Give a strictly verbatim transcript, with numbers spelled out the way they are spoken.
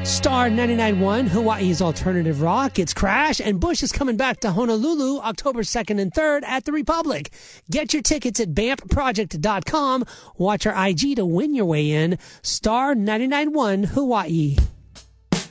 Star ninety-nine point one, Hawaii's alternative rock. It's Crash, and Bush is coming back to Honolulu October second and third at the Republic. Get your tickets at bamp project dot com. Watch our I G to win your way in. Star ninety-nine point one, Hawaii.